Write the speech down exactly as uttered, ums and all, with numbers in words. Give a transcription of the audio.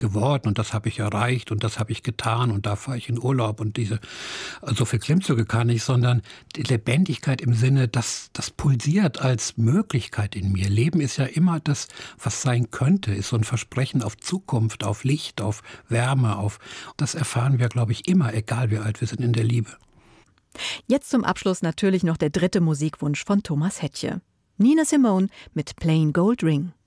geworden und das habe ich erreicht und das habe ich getan und da fahre ich in Urlaub und diese, so viel Klimmzüge kann ich, sondern die Lebendigkeit im Sinne, das, das pulsiert als Möglichkeit in mir. Leben ist ja immer das, was sein könnte, ist so ein Versprechen auf Zukunft, auf Licht, auf Wärme, auf, das erfahren wir, glaube ich, immer, egal wie alt wir sind in der Liebe. Jetzt zum Abschluss natürlich noch der dritte Musikwunsch von Thomas Hettche. Nina Simone mit Plain Gold Ring.